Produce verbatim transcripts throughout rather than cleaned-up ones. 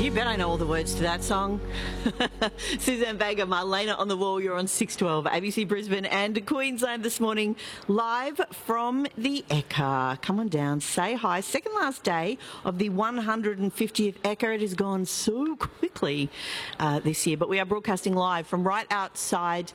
You bet I know all the words to that song. Suzanne Vega, Marlena on the Wall, you're on six twelve, A B C Brisbane and Queensland this morning, live from the Ekka. Come on down, say hi. Second last day of the one hundred fiftieth Ekka. It has gone so quickly uh, this year, but we are broadcasting live from right outside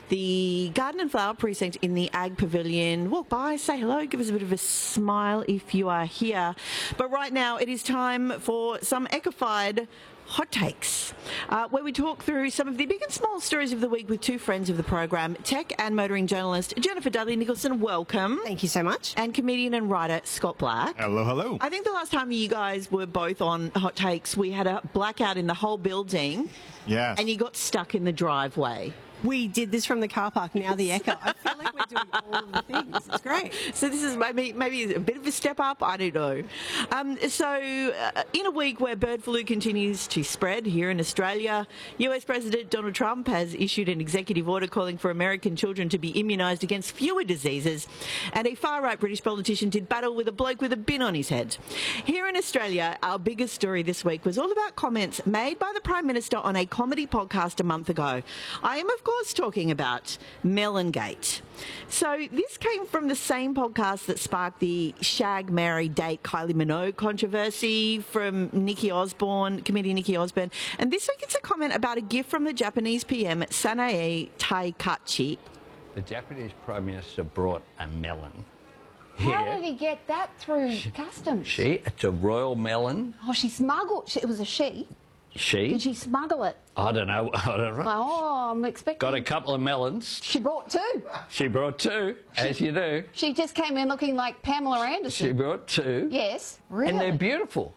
the Garden and Flower Precinct in the Ag Pavilion. Walk by, say hello, give us a bit of a smile if you are here. But right now it is time for some Ekka-fied Hot Takes, uh, where we talk through some of the big and small stories of the week with two friends of the program, tech and motoring journalist Jennifer Dudley-Nicholson. Welcome. Thank you so much. And comedian and writer Scott Black. Hello, hello. I think the last time you guys were both on Hot Takes, we had a blackout in the whole building. Yes. And you got stuck in the driveway. We did this from the car park, now the Ekka. I feel like we're doing all of the things. It's great. So this is maybe maybe a bit of a step up, I don't know. Um, so uh, in a week where bird flu continues to spread here in Australia, U S President Donald Trump has issued an executive order calling for American children to be immunised against fewer diseases, and a far-right British politician did battle with a bloke with a bin on his head. Here in Australia, our biggest story this week was all about comments made by the Prime Minister on a comedy podcast a month ago. I am, of course, talking about Melongate. So this came from the same podcast that sparked the Shag, Marry, Date Kylie Minogue controversy from Nikki Osborne, comedian Nikki Osborne. And this week it's a comment about a gift from the Japanese P M, Sanae Taikachi. The Japanese Prime Minister brought a melon. How Here. did he get that through customs? She, it's a royal melon. Oh, she smuggled. She, it was a she. She? Did she smuggle it? I don't know. I don't know. Like, oh, I'm expecting. Got a couple of melons. She brought two. She brought two, as you do. She just came in looking like Pamela Anderson. She brought two. Yes, really. And they're beautiful.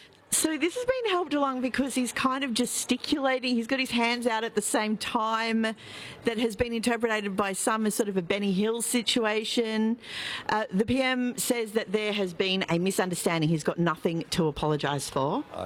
So this has been helped along because he's kind of gesticulating. He's got his hands out at the same time. That has been interpreted by some as sort of a Benny Hill situation. Uh, the P M says that there has been a misunderstanding. He's got nothing to apologise for. I